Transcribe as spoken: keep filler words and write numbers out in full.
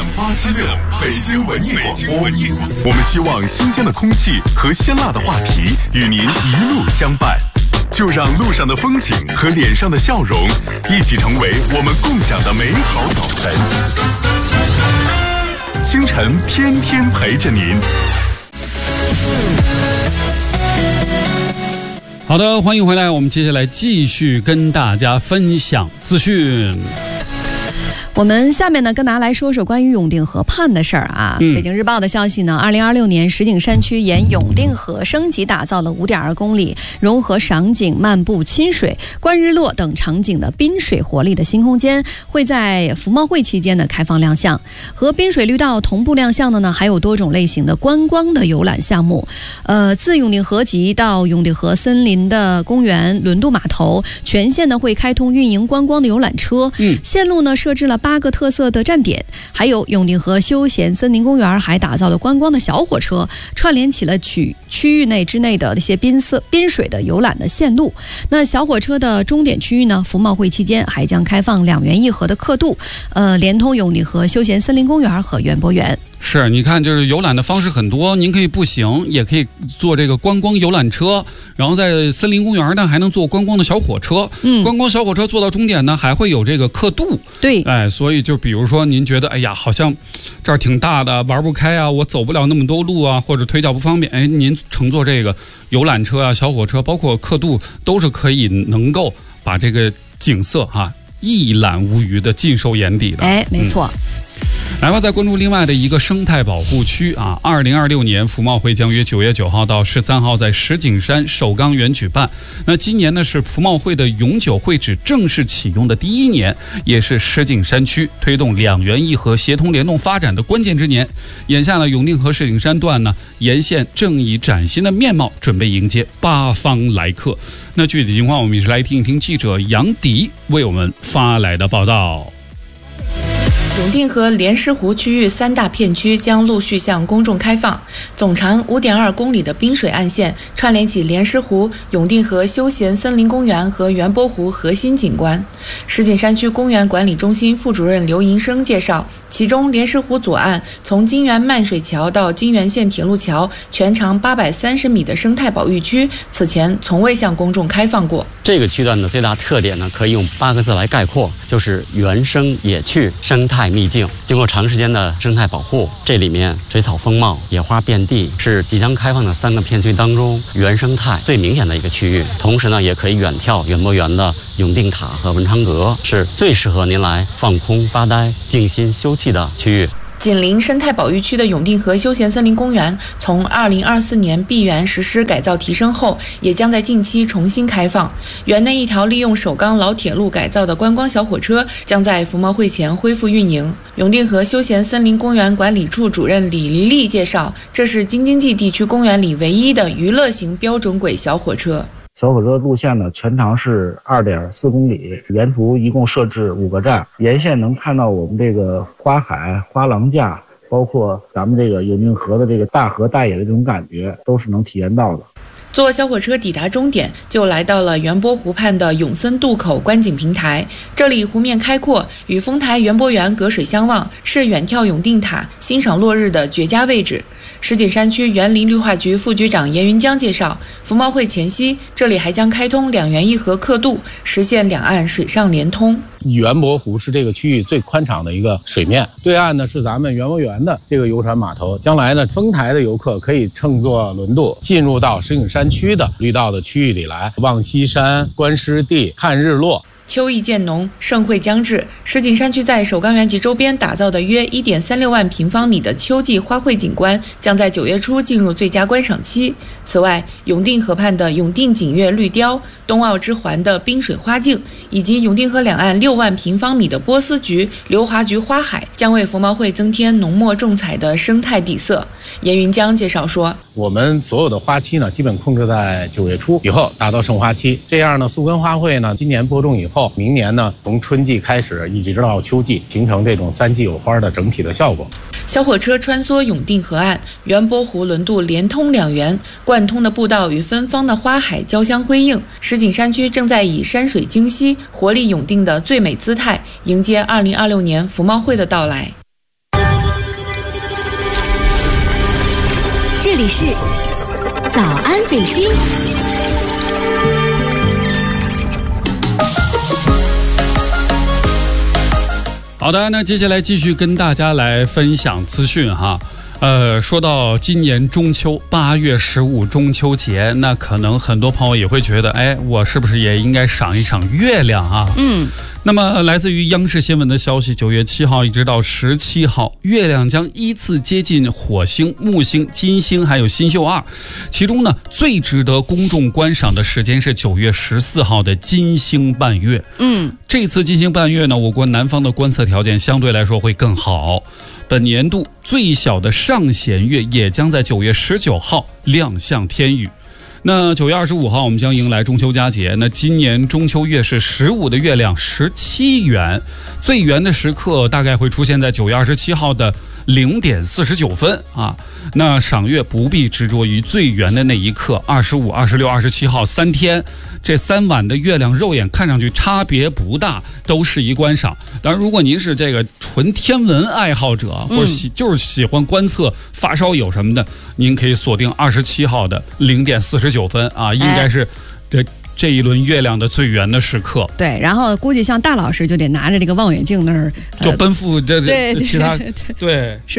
八七六北京文艺广播，我们希望新鲜的空气和鲜辣的话题与您一路相伴，就让路上的风景和脸上的笑容一起成为我们共享的美好早晨。清晨天天陪着您。 好的，欢迎回来，我们接下来继续跟大家分享资讯。 我们下面呢，跟大家来说说关于永定河畔的事儿啊。嗯、北京日报的消息呢，二零二六年石景山区沿永定河升级打造了五点二公里融合赏景、漫步、亲水、观日落等场景的滨水活力的新空间，会在服贸会期间呢开放亮相。和滨水绿道同步亮相的呢，还有多种类型的观光的游览项目。呃，自永定河集到永定河森林的公园、轮渡码头，全线呢会开通运营观光的游览车。嗯，线路呢设置了八个特色的站点，还有永定河休闲森林公园还打造了观光的小火车，串联起了区区域内之内的一些滨色滨水的游览的线路。那小火车的终点区域呢，服贸会期间还将开放两园一河的刻度，呃，连通永定河休闲森林公园和园博园。 是，你看，就是游览的方式很多，您可以步行，也可以坐这个观光游览车，然后在森林公园呢还能坐观光的小火车。嗯，观光小火车坐到终点呢，还会有这个刻度。 对， 哎，所以就比如说您觉得，哎呀，好像这儿挺大的，玩不开啊，我走不了那么多路啊，或者腿脚不方便，哎，您乘坐这个游览车啊、小火车，包括刻度，都是可以能够把这个景色哈、啊、一览无余的尽收眼底的。 哎，没错。嗯， 来吧，再关注另外的一个生态保护区啊！二零二六年服贸会将于九月九号到十三号在石景山首钢园举办。那今年呢是服贸会的永久会址正式启用的第一年，也是石景山区推动两园一河协同联动发展的关键之年。眼下呢，永定河石景山段呢沿线正以崭新的面貌准备迎接八方来客。那具体情况，我们也是来听一听记者杨迪为我们发来的报道。 永定河莲石湖区域三大片区将陆续向公众开放，总长 五点二公里的滨水岸线串联起莲石湖、永定河休闲森林公园和园博湖核心景观。石景山区公园管理中心副主任刘银生介绍，其中莲石湖左岸从金源漫水桥到金源线铁路桥，全长八百三十米的生态保育区，此前从未向公众开放过。 这个区段的最大特点呢，可以用八个字来概括，就是原生野趣、生态秘境。经过长时间的生态保护，这里面水草丰茂、野花遍地，是即将开放的三个片区当中原生态最明显的一个区域。同时呢，也可以远眺园博园的永定塔和文昌阁，是最适合您来放空发呆、静心休憩的区域。 紧邻生态保育区的永定河休闲森林公园，从二零二四年闭园实施改造提升后，也将在近期重新开放。园内一条利用首钢老铁路改造的观光小火车，将在服贸会前恢复运营。永定河休闲森林公园管理处主任李黎丽介绍，这是京津冀地区公园里唯一的娱乐型标准轨小火车。 小火车路线呢，全长是 二点四公里，沿途一共设置五个站，沿线能看到我们这个花海、花廊架，包括咱们这个永定河的这个大河大野的这种感觉，都是能体验到的。 坐小火车抵达终点，就来到了园博湖畔的永森渡口观景平台。这里湖面开阔，与丰台园博园隔水相望，是远眺永定塔、欣赏落日的绝佳位置。石景山区园林绿化局副局长严云江介绍，服贸会前夕，这里还将开通两园一河刻度，实现两岸水上连通。 园博湖是这个区域最宽敞的一个水面，对岸呢是咱们园博园的这个游船码头。将来呢，丰台的游客可以乘坐轮渡进入到石景山区的绿道的区域里来，望西山、观湿地、看日落。 秋意渐浓，盛会将至。石景山区在首钢园及周边打造的约 一点三六万平方米的秋季花卉景观，将在九月初进入最佳观赏期。此外，永定河畔的永定锦悦绿雕、东澳之环的滨水花径，以及永定河两岸六万平方米的波斯菊、流华菊花海，将为服贸会增添浓墨重彩的生态底色。严云江介绍说， 我们所有的花期呢，基本控制在九月初以后达到盛花期。这样呢，宿根花卉呢，今年播种以后，明年呢，从春季开始一直到秋季，形成这种三季有花的整体的效果。 小火车穿梭永定河岸，园博湖轮渡连通两园，贯通的步道与芬芳的花海交相辉映。石景山区正在以山水惊溪、活力永定的最美姿态，迎接二零二六年服贸会的到来。 这里是早安北京。 好的，那接下来继续跟大家来分享资讯哈。呃，说到今年中秋，八月十五中秋节，那可能很多朋友也会觉得，哎，我是不是也应该赏一赏月亮啊？ 嗯。 那么，来自于央视新闻的消息，九月七号一直到十七号，月亮将依次接近火星、木星、金星还有新宿二。其中呢，最值得公众观赏的时间是九月十四号的金星伴月。 嗯， 这次金星伴月呢，我国南方的观测条件相对来说会更好。本年度最小的上弦月也将在九月十九号亮相天宇。那九月二十五号我们将迎来中秋佳节，那今年中秋月是十五的月亮十七圆，最圆的时刻大概会出现在九月二十七号的零点四十九分啊。那赏月不必执着于最圆的那一刻，二十五、二十六、二十七号三天，这三晚的月亮肉眼看上去差别不大，都适宜观赏。当然，如果您是这个纯天文爱好者，或者喜、嗯、就是喜欢观测发烧友什么的，您可以锁定二十七号的零点四十九分啊，应该是这。这一轮月亮的最圆的时刻， 对，然后估计像大老师就得拿着这个望远镜那儿、 呃、就奔赴这这其他， 对。 对